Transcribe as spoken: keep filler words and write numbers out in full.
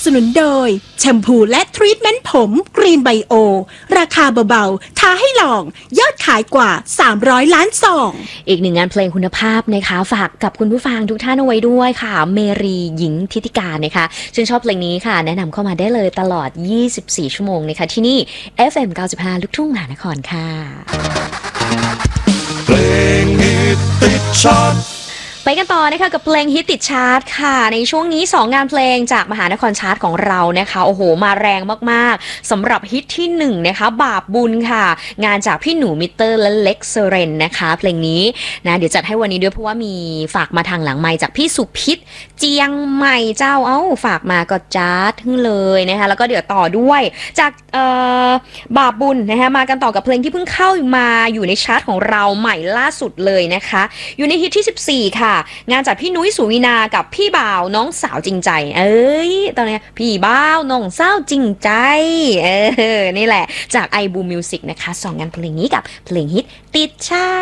สนุนโดยแชมพูและทรีทเมนต์ผมกรีนไบโอราคาเบาๆท้าให้ลองยอดขายกว่าสามร้อยล้านซองอีกหนึ่งงานเพลงคุณภาพนะคะฝากกับคุณผู้ฟังทุกท่านเอาไว้ด้วยค่ะเมรีหญิงทิติการนะคะชื่นชอบเพลงนี้ค่ะแนะนำเข้ามาได้เลยตลอดยี่สิบสี่ชั่วโมงนะคะที่นี่ เอฟ เอ็ม เก้าสิบห้า ลูกทุ่งมหานครค่ะเพลงฮิตติดชาร์ตไปกันต่อนะคะกับเพลงฮิตติดชาร์ตค่ะในช่วงนี้สองงานเพลงจากมหานครชาร์ตของเรานะคะโอ้โหมาแรงมากๆสำหรับฮิตที่หนึ่งนะคะบาปบุญค่ะงานจากพี่หนูมิเตอร์และเล็กเซเรนนะคะเพลงนี้นะเดี๋ยวจัดให้วันนี้ด้วยเพราะว่ามีฝากมาทางหลังไมค์จากพี่สุพิษเจียงใหม่เจ้าเอ้าฝากมาก็จ้าทึ่งเลยนะคะแล้วก็เดี๋ยวต่อด้วยจากเอ่อบาปบุญนะคะมากันต่อกับเพลงที่เพิ่งเข้ามาอยู่ในชาร์ตของเราใหม่ล่าสุดเลยนะคะอยู่ในฮิตที่สิบสี่ค่ะงานจากพี่นุ้ยสุวินากับพี่บ่าวน้องสาวจริงใจเอ้ยตอนนี้พี่บ่าวน้องสาวจริงใจเออนี่แหละจากไอบูมิวสิกนะคะสองงานเพลงนี้กับเพลงฮิตติดชาร์ต